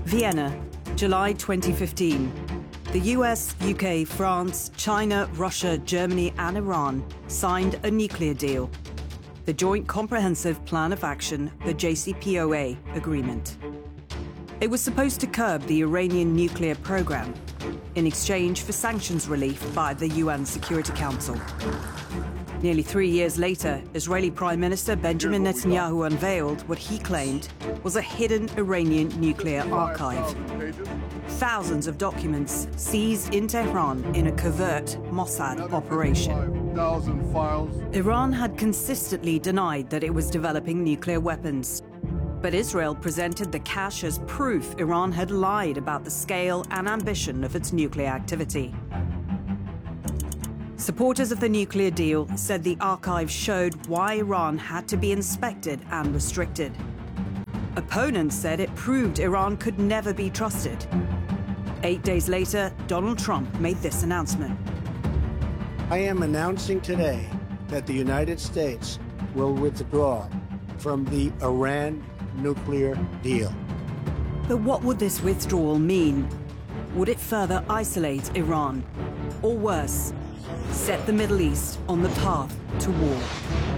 Vienna, July 2015. The US, UK, France, China, Russia, Germany and Iran signed a nuclear deal. The Joint Comprehensive Plan of Action, the JCPOA agreement. It was supposed to curb the Iranian nuclear program in exchange for sanctions relief by the UN Security Council. Nearly 3 years later, Israeli Prime Minister Benjamin Netanyahu unveiled what he claimed was a hidden Iranian nuclear archive. Thousands of documents seized in Tehran in a covert Mossad operation. Iran had consistently denied that it was developing nuclear weapons. But Israel presented the cache as proof Iran had lied about the scale and ambition of its nuclear activity. Supporters of the nuclear deal said the archive showed why Iran had to be inspected and restricted. Opponents said it proved Iran could never be trusted. 8 days later, Donald Trump made this announcement. I am announcing today that the United States will withdraw from the Iran nuclear deal. But what would this withdrawal mean? Would it further isolate Iran? Or worse, set the Middle East on the path to war?